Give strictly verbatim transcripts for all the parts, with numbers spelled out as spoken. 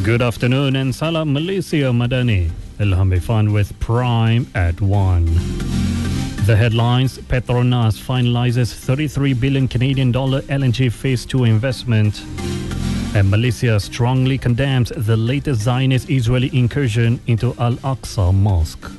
Good afternoon and salam Malaysia Madani. Ilham Bifan with Prime at one. The headlines: Petronas finalizes thirty-three billion Canadian dollar L N G Phase two investment. And Malaysia strongly condemns the latest Zionist Israeli incursion into Al-Aqsa Mosque.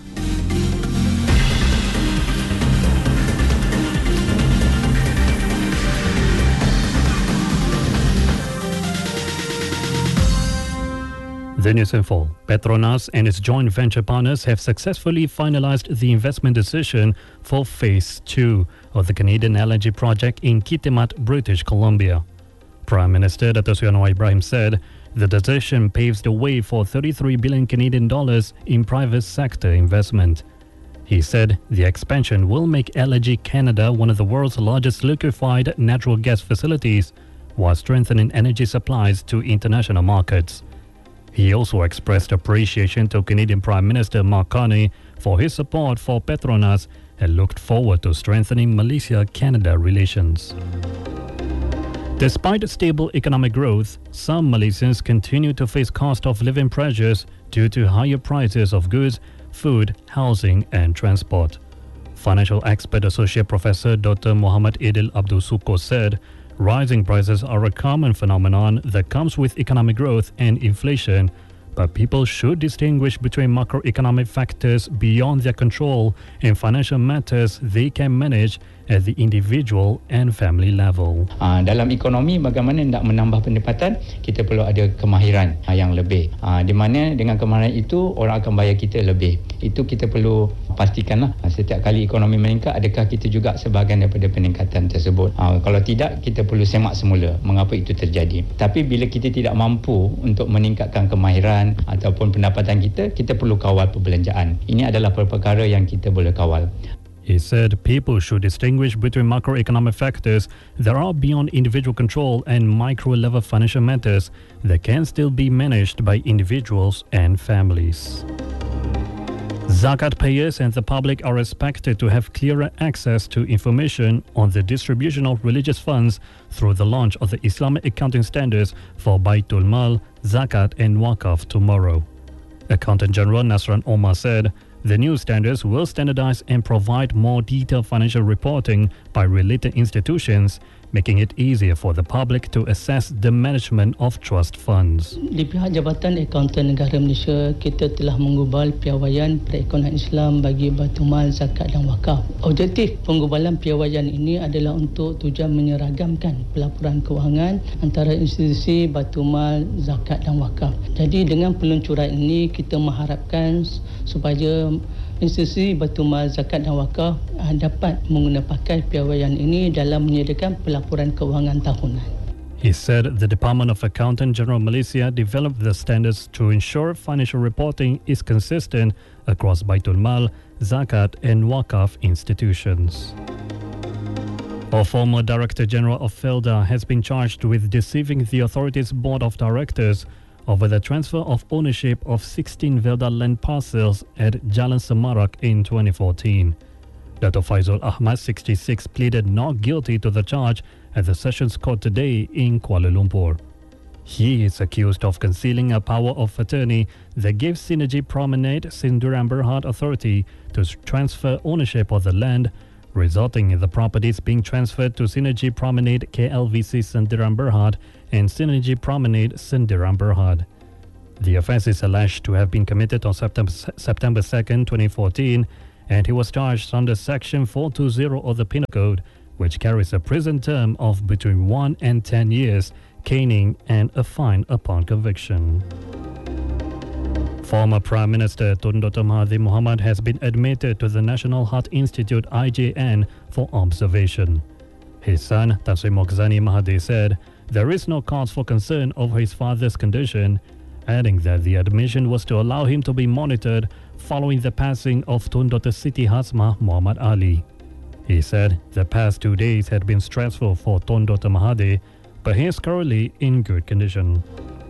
The news in full. Petronas and its joint venture partners have successfully finalized the investment decision for Phase two of the Canadian L N G project in Kitimat, British Columbia. Prime Minister Dato' Sri Anwar Ibrahim said the decision paves the way for thirty-three billion Canadian dollars in private sector investment. He said the expansion will make L N G Canada one of the world's largest liquefied natural gas facilities, while strengthening energy supplies to international markets. He also expressed appreciation to Canadian Prime Minister Mark Carney for his support for Petronas and looked forward to strengthening Malaysia-Canada relations. Despite stable economic growth, some Malaysians continue to face cost of living pressures due to higher prices of goods, food, housing and transport. Financial expert Associate Professor Doctor Muhammad Adil Abdul Suko said, rising prices are a common phenomenon that comes with economic growth and inflation, but people should distinguish between macroeconomic factors beyond their control and financial matters they can manage at the individual and family level. Uh, dalam ekonomi, bagaimana nak menambah pendapatan, kita perlu ada kemahiran uh, yang lebih. Uh, di mana dengan kemahiran itu, orang akan bayar kita lebih. Itu kita perlu pastikanlah uh, setiap kali ekonomi meningkat, adakah kita juga sebahagian daripada peningkatan tersebut. Uh, kalau tidak, kita perlu semak semula mengapa itu terjadi. Tapi bila kita tidak mampu untuk meningkatkan kemahiran ataupun pendapatan kita, kita perlu kawal perbelanjaan. Ini adalah perkara yang kita boleh kawal. He said people should distinguish between macroeconomic factors that are beyond individual control and micro-level financial matters that can still be managed by individuals and families. Zakat payers and the public are expected to have clearer access to information on the distribution of religious funds through the launch of the Islamic accounting standards for Baitul Mal, Zakat and Waqaf tomorrow. Accountant General Nasran Omar said the new standards will standardize and provide more detailed financial reporting by related institutions, making it easier for the public to assess the management of trust funds. Di pihak Jabatan Akauntan Negara Malaysia, kita telah menggubal piawaian perekonomian Islam bagi Baitul Mal, Zakat dan Wakaf. Objektif penggubalan piawaian ini adalah untuk tujuan menyeragamkan pelaporan kewangan antara institusi Baitul Mal, Zakat dan Wakaf. Jadi dengan peluncuran ini, kita mengharapkan supaya institusi Baitul Mal, Zakat dan Wakaf dapat menggunakan pakai piawaian ini dalam menyediakan pelaporan kewangan tahunan. He said the Department of Accountant General Malaysia developed the standards to ensure financial reporting is consistent across Baitul Mal, Zakat and Wakaf institutions. A former Director General of Felda has been charged with deceiving the authority's board of directors over the transfer of ownership of sixteen Velda land parcels at Jalan Semarak in twenty fourteen. Dato' Faizul Ahmad, sixty-six, pleaded not guilty to the charge at the Sessions Court today in Kuala Lumpur. He is accused of concealing a power of attorney that gave Synergy Promenade Sendirian Berhad Authority to transfer ownership of the land, resulting in the properties being transferred to Synergy Promenade K L V C Sendirian Berhad and Synergy Promenade Sendirian Berhad. The offence is alleged to have been committed on September second, twenty fourteen, and he was charged under Section four twenty of the Penal Code, which carries a prison term of between one and ten years, caning and a fine upon conviction. Former Prime Minister Tun Dr Mahathir Mohamad has been admitted to the National Heart Institute I J N for observation. His son, Tan Sri Mokhzani Mahathir, said there is no cause for concern over his father's condition, adding that the admission was to allow him to be monitored following the passing of Tun Doctor Siti Hasmah Muhammad Ali. He said the past two days had been stressful for Tun Doctor Mahathir, but he is currently in good condition.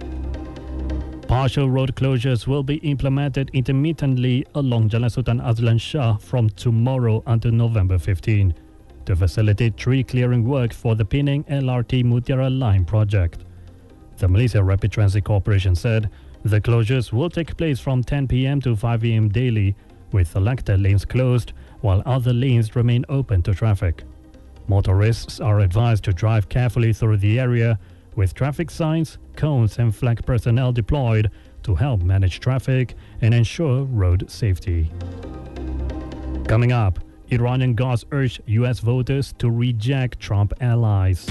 Partial road closures will be implemented intermittently along Jalan Sultan Azlan Shah from tomorrow until November fifteenth to facilitate tree clearing work for the Penang L R T Mutiara Line project. The Malaysia Rapid Transit Corporation said The closures will take place from ten p.m. to five a.m. daily, with selected lanes closed while other lanes remain open to traffic. Motorists are advised to drive carefully through the area, with traffic signs, cones and flag personnel deployed to help manage traffic and ensure road safety. Coming up, Iranian guards urge U S voters to reject Trump allies.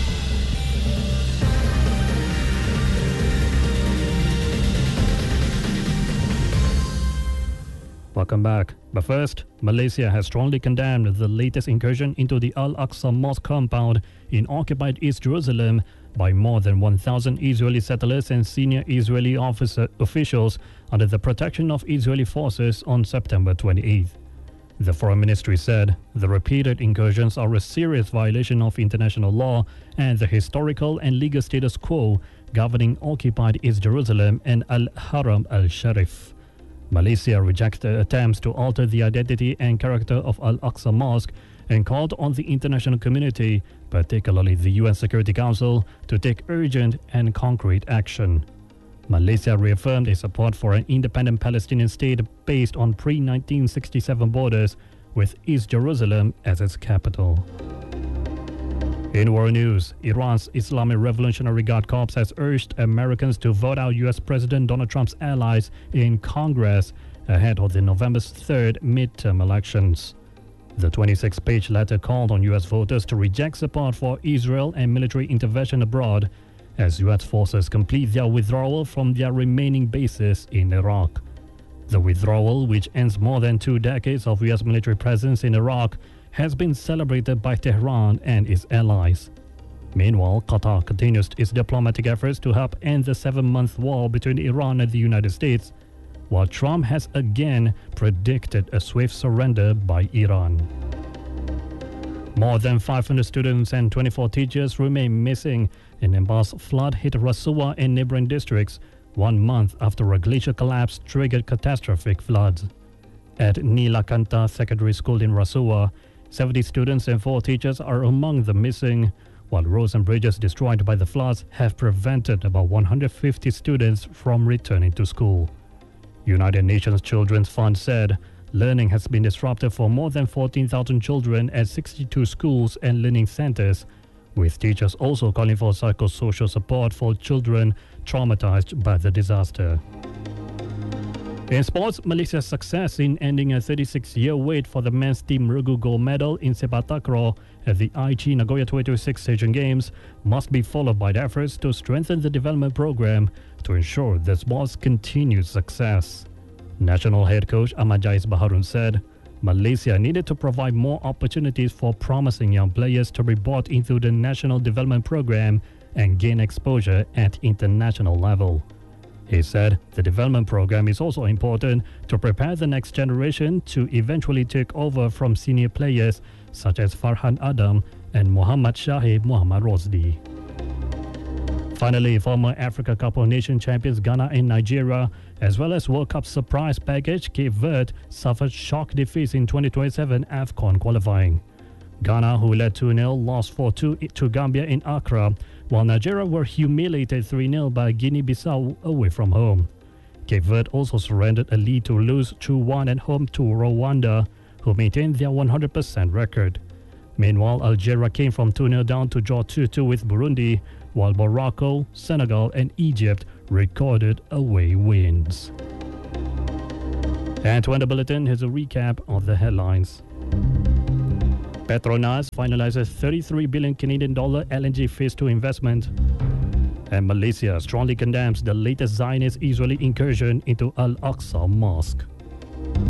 Welcome back. But first, Malaysia has strongly condemned the latest incursion into the Al-Aqsa Mosque compound in occupied East Jerusalem by more than one thousand Israeli settlers and senior Israeli officer officials under the protection of Israeli forces on September twenty-eighth. The Foreign Ministry said the repeated incursions are a serious violation of international law and the historical and legal status quo governing occupied East Jerusalem and Al-Haram al-Sharif. Malaysia rejected attempts to alter the identity and character of Al-Aqsa Mosque and called on the international community, particularly the U N Security Council, to take urgent and concrete action. Malaysia reaffirmed its support for an independent Palestinian state based on pre nineteen sixty-seven borders, with East Jerusalem as its capital. In world news, Iran's Islamic Revolutionary Guard Corps has urged Americans to vote out U S President Donald Trump's allies in Congress ahead of the November third midterm elections. The twenty-six page letter called on U S voters to reject support for Israel and military intervention abroad as U S forces complete their withdrawal from their remaining bases in Iraq. The withdrawal, which ends more than two decades of U S military presence in Iraq, has been celebrated by Tehran and its allies. Meanwhile, Qatar continues its diplomatic efforts to help end the seven-month war between Iran and the United States, while Trump has again predicted a swift surrender by Iran. More than five hundred students and twenty-four teachers remain missing in Nepal's flood-hit Rasuwa and neighboring districts one month after a glacier collapse triggered catastrophic floods. At Nilakanta Secondary School in Rasuwa, seventy students and four teachers are among the missing, while roads and bridges destroyed by the floods have prevented about one hundred fifty students from returning to school. United Nations Children's Fund said learning has been disrupted for more than fourteen thousand children at sixty-two schools and learning centers, with teachers also calling for psychosocial support for children traumatized by the disaster. In sports, Malaysia's success in ending a thirty-six year wait for the men's team Regu gold medal in Sepak Takraw at the Aichi Nagoya twenty twenty-six Asian Games must be followed by the efforts to strengthen the development program to ensure the sport's continued success. National head coach Ahmad Jais Baharun said Malaysia needed to provide more opportunities for promising young players to be brought into the national development program and gain exposure at international level. He said the development program is also important to prepare the next generation to eventually take over from senior players such as Farhan Adam and Muhammad Shahib Muhammad Rosdi. Finally, former Africa Cup of Nations champions Ghana and Nigeria, as well as World Cup surprise package Cape Verde, suffered shock defeats in twenty twenty-seven AFCON qualifying. Ghana, who led two nil, lost four two to Gambia in Accra, while Nigeria were humiliated three nil by Guinea-Bissau away from home. Cape Verde also surrendered a lead to lose two one at home to Rwanda, who maintained their one hundred percent record. Meanwhile, Algeria came from two nil down to draw two two with Burundi, while Morocco, Senegal and Egypt recorded away wins. And to end the bulletin, here's a recap of the headlines. Petronas finalizes thirty-three billion Canadian dollar L N G phase two investment. And Malaysia strongly condemns the latest Zionist Israeli incursion into Al-Aqsa Mosque.